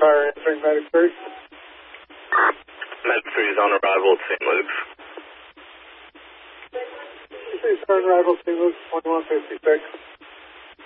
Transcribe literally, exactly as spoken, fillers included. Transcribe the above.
Fire answering Medic three. Medic three is on arrival at Saint Luke's. Please turn arrival Saint Luke's twenty-one fifty-six.